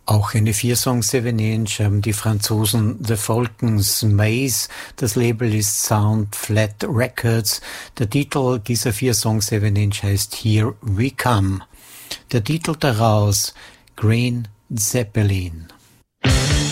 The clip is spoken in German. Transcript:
Auch eine 4-Song 7-Inch haben die Franzosen The Falcons Maze. Das Label ist Sound Flat Records. Der Titel dieser 4-Song 7-Inch heißt Here We Come. Der Titel daraus Green Zeppelin.